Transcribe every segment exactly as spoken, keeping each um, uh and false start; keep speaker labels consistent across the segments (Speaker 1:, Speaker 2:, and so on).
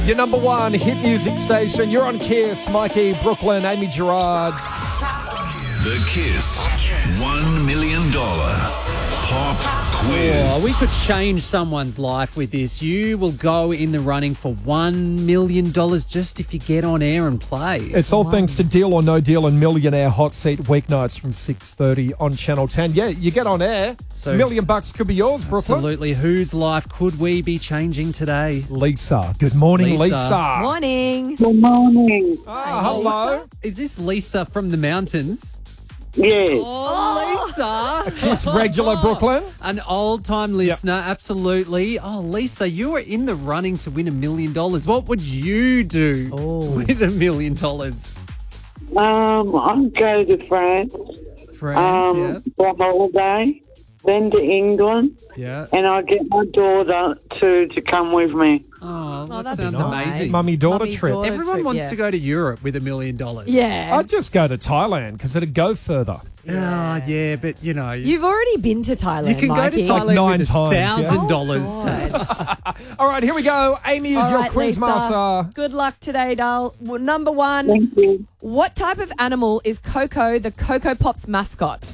Speaker 1: Your number one hit music station. You're on Kiss. Mikey, Brooklyn, Amy Gerard.
Speaker 2: The Kiss one million dollars Pop Quiz.
Speaker 3: Oh, we could change someone's life with this. You will go in the running for one million dollars just if you get on air and play.
Speaker 1: It's all thanks to Deal or No Deal and Millionaire Hot Seat weeknights from six thirty on Channel ten. Yeah, you get on air.
Speaker 3: So-
Speaker 1: million bucks could be yours, Brooklyn.
Speaker 3: Absolutely. Whose life could we be changing today?
Speaker 1: Lisa. Good morning, Lisa.
Speaker 3: Lisa.
Speaker 4: Morning.
Speaker 5: Good morning.
Speaker 1: Ah, hello.
Speaker 3: Is this Lisa from the mountains?
Speaker 5: Yes.
Speaker 3: Oh, Lisa.
Speaker 1: Kiss regular, Brooklyn.
Speaker 3: An old-time listener, absolutely. Oh, Lisa, you are in the running to win a million dollars. What would you do with a million dollars?
Speaker 5: Um, I'd go to France
Speaker 3: France,
Speaker 5: um, for a holiday, then to England,
Speaker 3: yeah.
Speaker 5: and I'd get my daughter to, to come with me.
Speaker 3: Oh, that
Speaker 4: that's
Speaker 3: sounds
Speaker 4: nice.
Speaker 3: amazing.
Speaker 1: Mummy-daughter
Speaker 4: Mummy,
Speaker 1: trip.
Speaker 4: daughter.
Speaker 3: Everyone
Speaker 4: trip,
Speaker 3: wants
Speaker 4: yeah.
Speaker 3: to go to Europe with a million dollars.
Speaker 4: Yeah.
Speaker 1: I'd just go to Thailand because it'd go further.
Speaker 3: Yeah. Oh, yeah, but, you know.
Speaker 4: You've already been to Thailand,
Speaker 3: You can
Speaker 4: Mikey.
Speaker 3: go to Thailand
Speaker 1: Like nine
Speaker 3: with
Speaker 1: times, yeah.
Speaker 3: thousand dollars.
Speaker 4: God.
Speaker 1: All right, here we go. Amy is
Speaker 4: All
Speaker 1: your
Speaker 4: right,
Speaker 1: quiz
Speaker 4: Lisa.
Speaker 1: master.
Speaker 4: Good luck today, doll. Well, number one,
Speaker 5: Thank you.
Speaker 4: what type of animal is Coco, the Coco Pops mascot?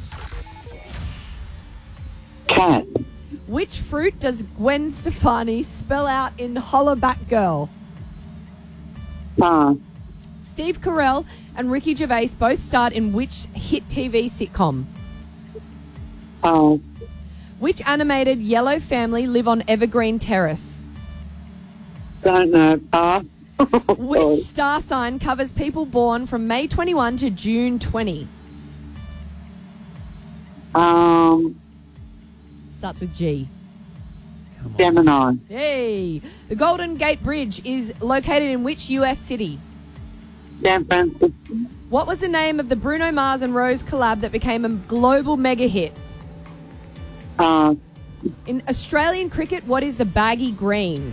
Speaker 5: Cat.
Speaker 4: Which fruit does Gwen Stefani spell out in Hollaback Girl?
Speaker 5: Pass.
Speaker 4: Steve Carell and Ricky Gervais both starred in which hit T V sitcom?
Speaker 5: Pass.
Speaker 4: Which animated yellow family live on Evergreen Terrace?
Speaker 5: Don't know. Pass.
Speaker 4: Which star sign covers people born from May twenty-first to June twentieth?
Speaker 5: Um,
Speaker 4: Starts with G.
Speaker 5: Gemini.
Speaker 4: Hey! The Golden Gate Bridge is located in which U S city?
Speaker 5: San Francisco.
Speaker 4: What was the name of the Bruno Mars and Rose collab that became a global mega hit?
Speaker 5: Pass.
Speaker 4: In Australian cricket, what is the baggy green?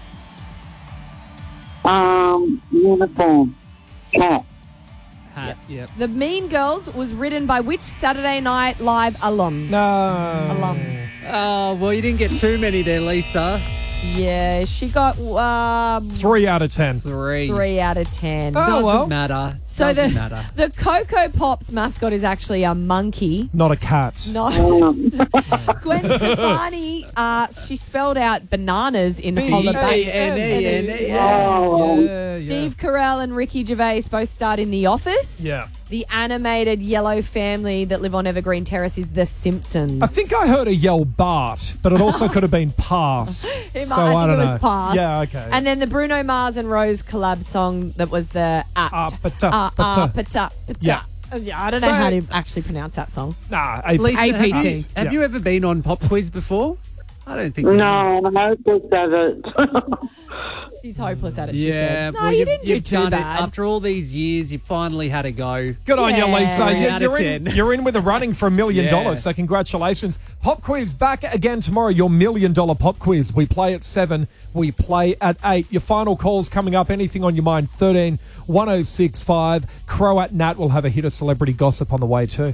Speaker 5: Um, uniform. Cat.
Speaker 3: Hat, yep.
Speaker 4: The Mean Girls was written by which Saturday Night Live alum?
Speaker 1: No.
Speaker 4: Alum.
Speaker 3: Oh, well, you didn't get too many there, Lisa.
Speaker 4: Yeah, she got um,
Speaker 1: Three out of ten.
Speaker 3: Three.
Speaker 4: three out of ten.
Speaker 1: Oh,
Speaker 3: Doesn't
Speaker 1: well.
Speaker 3: matter.
Speaker 4: So
Speaker 3: Doesn't
Speaker 4: the
Speaker 3: matter.
Speaker 4: the Coco Pops mascot is actually a monkey.
Speaker 1: Not a cat.
Speaker 4: Nice. Gwen Stefani, uh, she spelled out bananas in Hollaback.
Speaker 3: B A N A N A.
Speaker 5: Oh,
Speaker 1: Yeah, yeah.
Speaker 4: Steve Carell and Ricky Gervais both starred in The Office.
Speaker 1: Yeah.
Speaker 4: The animated yellow family that live on Evergreen Terrace is The Simpsons.
Speaker 1: I think I heard her yell Bart, but it also could have been pass.
Speaker 4: It
Speaker 1: so
Speaker 4: might- I
Speaker 1: I,
Speaker 4: think
Speaker 1: don't
Speaker 4: it was
Speaker 1: know.
Speaker 4: pass.
Speaker 1: Yeah, okay.
Speaker 4: And then the Bruno Mars and Rose collab song that was the apt.
Speaker 1: Ah, pata,
Speaker 4: Ah, ah,
Speaker 1: pata.
Speaker 4: pata, pata.
Speaker 1: Yeah.
Speaker 4: Uh, yeah, I don't know
Speaker 1: So-
Speaker 4: how to actually pronounce that song.
Speaker 1: nah, A-
Speaker 3: Lisa, have,
Speaker 4: A P
Speaker 3: you,
Speaker 4: T.
Speaker 3: have
Speaker 1: Yeah.
Speaker 3: you ever been on Pop Quiz before? I don't think you
Speaker 5: no,
Speaker 3: have.
Speaker 5: I'm hopeless at it.
Speaker 4: She's hopeless at it, she
Speaker 3: Yeah,
Speaker 4: said. No,
Speaker 3: well,
Speaker 4: you
Speaker 3: you've,
Speaker 4: didn't do
Speaker 3: you've
Speaker 4: too
Speaker 3: done
Speaker 4: bad.
Speaker 3: it. After all these years, you finally had a go.
Speaker 1: Good on you,
Speaker 4: Yeah.
Speaker 1: Lisa.
Speaker 3: Three
Speaker 1: You-
Speaker 3: out of
Speaker 1: You're in,
Speaker 3: ten.
Speaker 1: you're in with a running for a million
Speaker 3: Yeah.
Speaker 1: dollars, so congratulations. Pop quiz back again tomorrow, your million dollar pop quiz. We play at seven, we play at eight. Your final calls coming up, anything on your mind, thirteen one oh six five. Croat Nat will have a hit of celebrity gossip on the way too.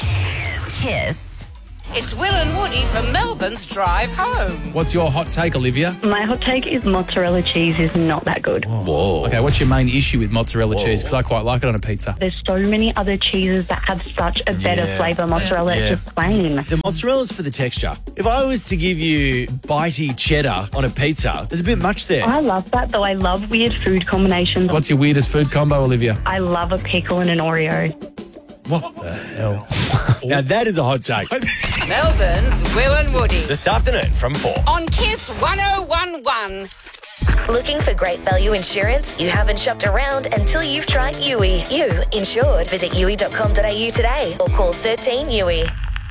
Speaker 6: Kiss.
Speaker 7: It's Will and Woody from Melbourne's Drive Home.
Speaker 8: What's your hot take, Olivia?
Speaker 9: My hot take is mozzarella cheese is not that good.
Speaker 8: Whoa. Okay, what's your main issue with mozzarella cheese? Because I quite like it on a pizza.
Speaker 9: There's so many other cheeses that have such a better
Speaker 8: Yeah.
Speaker 9: flavour. Mozzarella
Speaker 8: Yeah.
Speaker 9: is just plain.
Speaker 10: The mozzarella's for the texture. If I was to give you bitey cheddar on a pizza, there's a bit much there.
Speaker 9: I love that, though. I love weird food combinations.
Speaker 8: What's your weirdest food combo, Olivia?
Speaker 9: I love a pickle and an Oreo.
Speaker 10: What the hell? Now that is a hot take.
Speaker 7: Melbourne's Will and Woody.
Speaker 10: This afternoon from four.
Speaker 7: On Kiss one oh one one.
Speaker 6: Looking for great value insurance? You haven't shopped around until you've tried U I. You insured. Visit U I dot com dot A U today or call thirteen U I.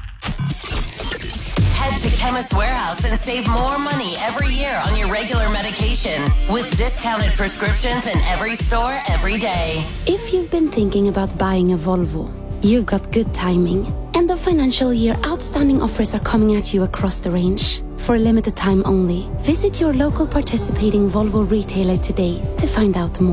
Speaker 11: Head to Chemist Warehouse and save more money every year on your regular medication with discounted prescriptions in every store every day.
Speaker 12: If you've been thinking about buying a Volvo, you've got good timing. End of financial year outstanding offers are coming at you across the range. For a limited time only, visit your local participating Volvo retailer today to find out more.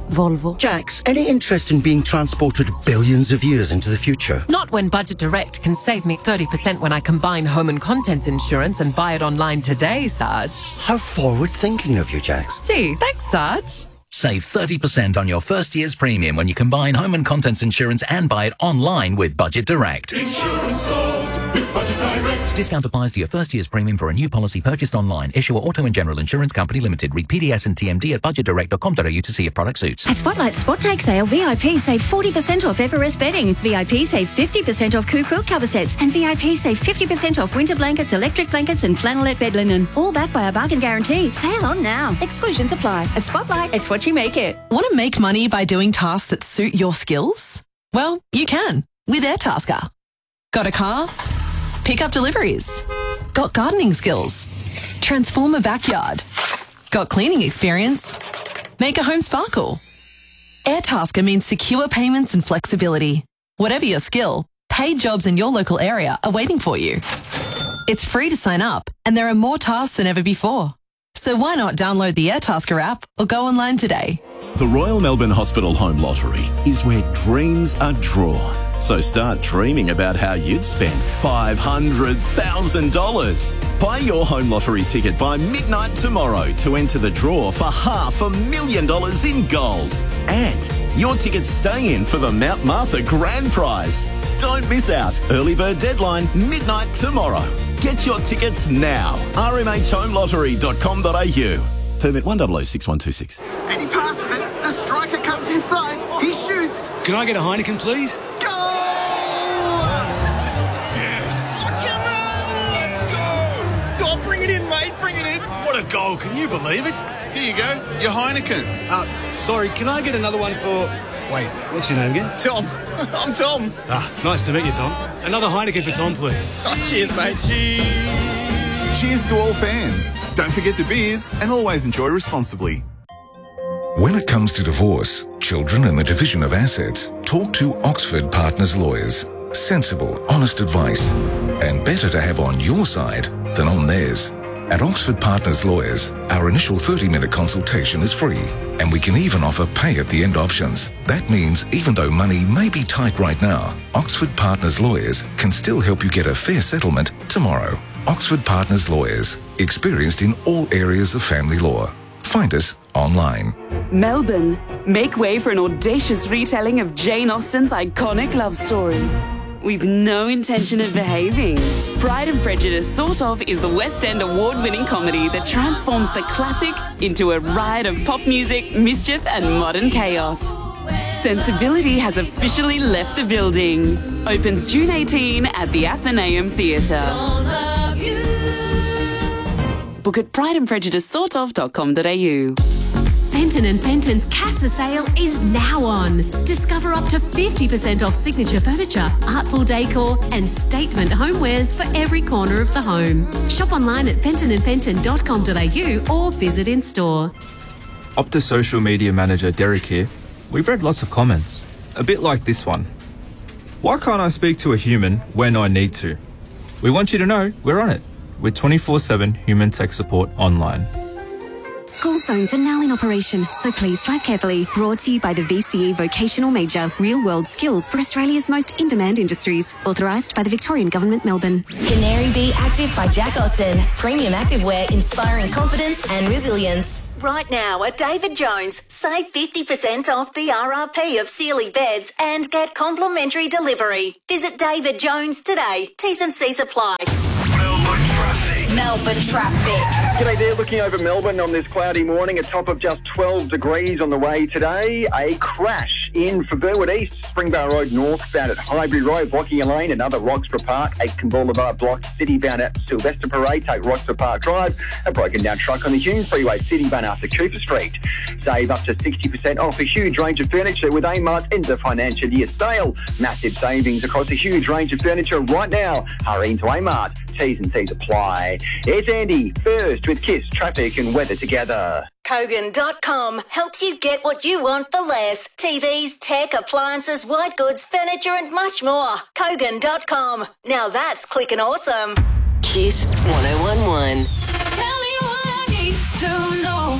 Speaker 12: Volvo.
Speaker 13: Jax, any interest in being transported billions of years into the future?
Speaker 14: Not when Budget Direct can save me thirty percent when I combine home and contents insurance and buy it online today, Sarge.
Speaker 13: How forward-thinking of you, Jax.
Speaker 14: Gee, thanks, Sarge.
Speaker 15: Save thirty percent on your first year's premium when you combine home and contents insurance and buy it online with Budget Direct.
Speaker 2: Insurance solved with Budget Direct.
Speaker 15: Discount applies to your first year's premium for a new policy purchased online. Issuer Auto and General Insurance Company Limited. Read P D S and T M D at budget direct dot com dot a u to see if product suits.
Speaker 16: At Spotlight Spot Take Sale, V I P save forty percent off Everest bedding. V I P save fifty percent off Coo quilt cover sets. And V I P save fifty percent off winter blankets, electric blankets and flannelette bed linen. All backed by a bargain guarantee. Sale on now. Exclusions apply. At Spotlight, it's what you make it.
Speaker 17: Want to make money by doing tasks that suit your skills? Well, you can with Airtasker. Got a car? Pick up deliveries. Got gardening skills? Transform a backyard. Got cleaning experience? Make a home sparkle. Airtasker means secure payments and flexibility. Whatever your skill, paid jobs in your local area are waiting for you. It's free to sign up, and there are more tasks than ever before. So why not download the Airtasker app or go online today?
Speaker 18: The Royal Melbourne Hospital Home Lottery is where dreams are drawn. So start dreaming about how you'd spend five hundred thousand dollars. Buy your home lottery ticket by midnight tomorrow to enter the draw for half a million dollars in gold. And your tickets stay in for the Mount Martha Grand Prize. Don't miss out. Early bird deadline, midnight tomorrow. Get your tickets now. r m h home lottery dot com dot a u. Permit one zero zero six one two six.
Speaker 19: And he passes it. The striker comes inside. He shoots.
Speaker 20: Can I get a Heineken, please?
Speaker 19: Goal!
Speaker 20: Yes! Let's go!
Speaker 19: Oh, bring it in, mate. Bring it in.
Speaker 20: What a goal. Can you believe it?
Speaker 19: Here you go. Your Heineken.
Speaker 20: Uh, sorry, can I get another one for... Wait, what's your name again?
Speaker 19: Tom. I'm Tom.
Speaker 20: Ah, nice to meet you, Tom. Another Heineken for Tom, please.
Speaker 19: Oh, cheers, mate. Cheers.
Speaker 21: Cheers to all fans. Don't forget the beers and always enjoy responsibly.
Speaker 22: When it comes to divorce, children and the division of assets, talk to Oxford Partners Lawyers. Sensible, honest advice. And better to have on your side than on theirs. At Oxford Partners Lawyers, our initial thirty minute consultation is free. And we can even offer pay-at-the-end options. That means even though money may be tight right now, Oxford Partners Lawyers can still help you get a fair settlement tomorrow. Oxford Partners Lawyers, experienced in all areas of family law. Find us online.
Speaker 23: Melbourne, make way for an audacious retelling of Jane Austen's iconic love story. With no intention of behaving, Pride and Prejudice Sort Of is the West End award-winning comedy that transforms the classic into a ride of pop music, mischief and modern chaos. Sensibility has officially left the building. Opens June eighteenth at the Athenaeum Theatre. Book at pride and prejudice sort of dot com dot a u.
Speaker 24: Fenton and Fenton's Casa sale is now on. Discover up to fifty percent off signature furniture, artful decor and statement homewares for every corner of the home. Shop online at fenton and fenton dot com dot a u or visit in store.
Speaker 25: Optus social media manager Derek here. We've read lots of comments, a bit like this one. Why can't I speak to a human when I need to? We want you to know we're on it with twenty-four seven human tech support online.
Speaker 12: School zones are now in operation, so please drive carefully. Brought to you by the V C E Vocational Major, real-world skills for Australia's most in-demand industries. Authorised by the Victorian Government, Melbourne.
Speaker 6: Canary Bee Active by Jack Austin. Premium activewear inspiring confidence and resilience.
Speaker 26: Right now at David Jones, save fifty percent off the R R P of Sealy beds and get complimentary delivery. Visit David Jones today. T's and C's apply.
Speaker 7: Melbourne traffic.
Speaker 27: G'day there, looking over Melbourne on this cloudy morning, a top of just twelve degrees on the way today. A crash in for Burwood East, Springvale Road northbound at Highbury Road, blocking a lane, another Roxburgh Park, Aitken Boulevard blocked, city-bound at Sylvester Parade, take Roxburgh Park Drive, a broken down truck on the Hume Freeway, city-bound after Cooper Street. Save up to sixty percent off a huge range of furniture with Amart's end of financial year sale. Massive savings across a huge range of furniture right now. Hurry into Amart. T's and C's apply. It's Andy, first with Kiss, traffic and weather together.
Speaker 26: Kogan dot com helps you get what you want for less. T Vs, tech, appliances, white goods, furniture and much more. Kogan dot com. Now that's clicking awesome.
Speaker 11: Kiss one oh one one.
Speaker 3: Melbourne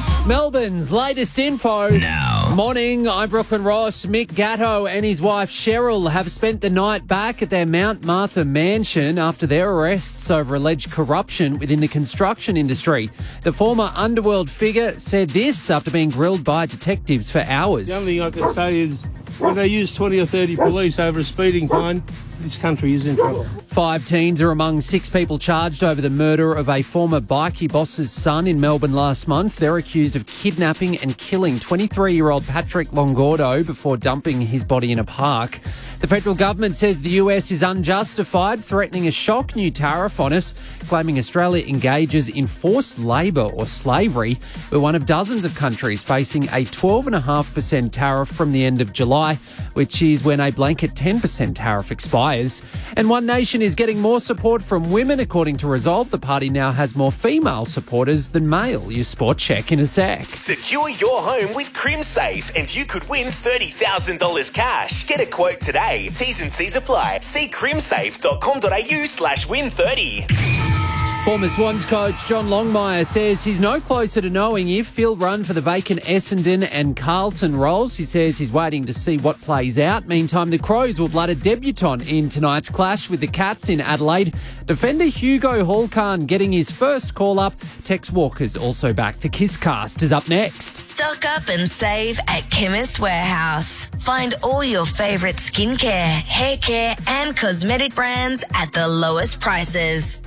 Speaker 3: Melbourne's latest info. Now. Morning, I'm Brooklyn Ross. Mick Gatto and his wife Cheryl have spent the night back at their Mount Martha mansion after their arrests over alleged corruption within the construction industry. The former underworld figure said this after being grilled by detectives for hours.
Speaker 1: The only thing I can say is when they use twenty or thirty police over a speeding fine, this country is in trouble.
Speaker 3: Five teens are among six people charged over the murder of a former bikie boss's son in Melbourne last month. They're accused of kidnapping and killing twenty-three-year-old Patrick Longordo before dumping his body in a park. The federal government says the U S is unjustified, threatening a shock new tariff on us, claiming Australia engages in forced labour or slavery. We're one of dozens of countries facing a twelve point five percent tariff from the end of July, which is when a blanket ten percent tariff expires. And One Nation is getting more support from women, according to Resolve. The party now has more female supporters than male. Your sport check in a sec.
Speaker 4: Secure your home with CrimSafe and you could win thirty thousand dollars cash. Get a quote today. T's and C's apply. See crimsafe dot com dot a u slash win thirty.
Speaker 3: Former Swans coach John Longmire says he's no closer to knowing if he'll run for the vacant Essendon and Carlton roles. He says he's waiting to see what plays out. Meantime, the Crows will blood a debutant in tonight's clash with the Cats in Adelaide. Defender Hugo Hallcarn getting his first call-up. Tex Walker's also back. The Kisscast is up next.
Speaker 6: Stock up and save at Chemist Warehouse. Find all your favourite skincare, hair care and cosmetic brands at the lowest prices.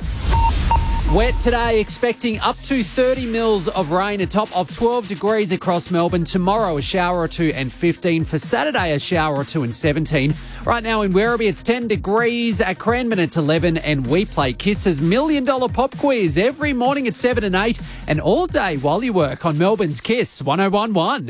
Speaker 3: Wet today, expecting up to thirty mils of rain, a top of twelve degrees across Melbourne. Tomorrow, a shower or two and fifteen. For Saturday, a shower or two and seventeen. Right now in Werribee, it's ten degrees. At Cranbourne, it's eleven. And we play Kiss's Million Dollar Pop Quiz every morning at seven and eight. And all day while you work on Melbourne's Kiss one oh one one.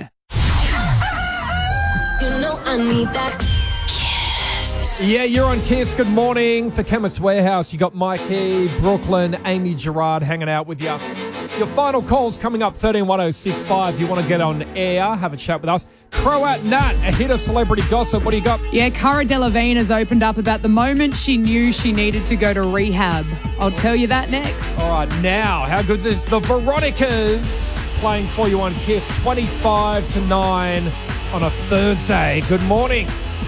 Speaker 24: You know I need that.
Speaker 5: Yeah, you're on Kiss. Good morning. For Chemist Warehouse, you got Mikey, Brooklyn, Amy Gerard hanging out with you. Your final call's coming up, thirteen one oh six five. You want to get on air, have a chat with us. Croat Nat, a hit of celebrity gossip. What do you got?
Speaker 8: Yeah, Cara Delevingne has opened up about the moment she knew she needed to go to rehab. I'll tell you that next.
Speaker 5: All right, now, how good is this? The Veronicas playing for you on Kiss, twenty-five to nine on a Thursday. Good morning.